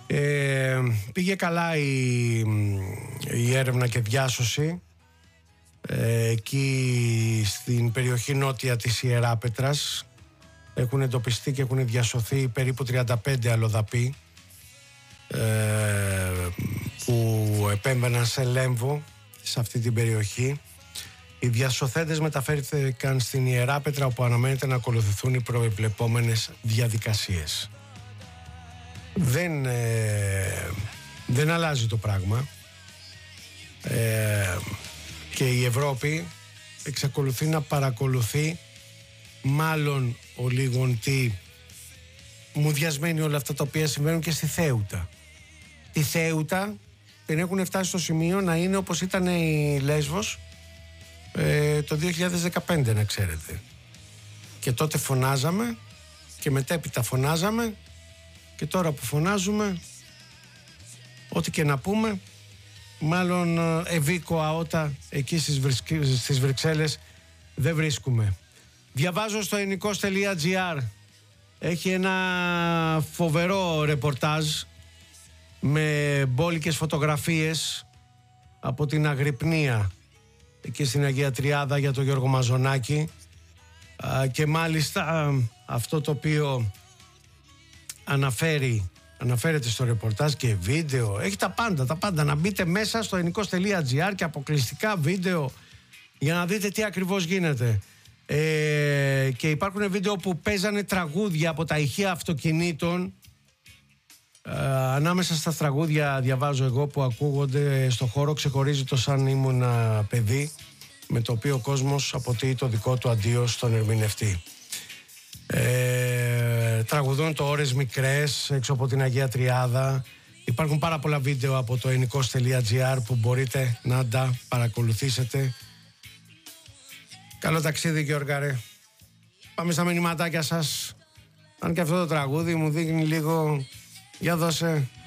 Πήγε καλά η έρευνα και διάσωση εκεί στην περιοχή νότια της Ιεράπετρας. Έχουν εντοπιστεί και έχουν διασωθεί περίπου 35 αλλοδαποί που επέμβαιναν σε Λέμβο, σε αυτή την περιοχή. Οι διασωθέντες μεταφέρθηκαν στην Ιεράπετρα, όπου αναμένεται να ακολουθηθούν οι προεβλεπόμενες διαδικασίες. Δεν αλλάζει το πράγμα και η Ευρώπη εξακολουθεί να παρακολουθεί, μάλλον ο λίγον τι μουδιασμένοι όλα αυτά τα οποία συμβαίνουν και στη Θέουτα. Τη Θέουτα την έχουν φτάσει στο σημείο να είναι όπως ήταν η Λέσβος το 2015, να ξέρετε. Και τότε φωνάζαμε και μετέπειτα φωνάζαμε και τώρα που φωνάζουμε, ό,τι και να πούμε, μάλλον ευήκο αότα εκεί στις Βρυξέλλες δεν βρίσκουμε. Διαβάζω στο ελληνικός.gr, έχει ένα φοβερό ρεπορτάζ με μπόλικες φωτογραφίες από την Αγρυπνία εκεί στην Αγία Τριάδα για τον Γιώργο Μαζονάκη, και μάλιστα αυτό το οποίο αναφέρεται στο ρεπορτάζ και βίντεο, έχει τα πάντα, να μπείτε μέσα στο ελληνικός.gr και αποκλειστικά βίντεο για να δείτε τι ακριβώς γίνεται. Και υπάρχουν βίντεο που παίζανε τραγούδια από τα ηχεία αυτοκινήτων. Ανάμεσα στα τραγούδια, διαβάζω εγώ, που ακούγονται στο χώρο «Ξεχωρίζει το σαν ήμουν παιδί», με το οποίο ο κόσμος αποτείει το δικό του αντίο στον ερμηνευτή. Τραγουδούν το «Ώρες μικρές» έξω από την Αγία Τριάδα. Υπάρχουν πάρα πολλά βίντεο από το ελληνικός.gr που μπορείτε να τα παρακολουθήσετε. Καλό ταξίδι, Γιώργαρε. Πάμε στα μηνυματάκια σας. Αν και αυτό το τραγούδι μου δείχνει λίγο... Για δώσε.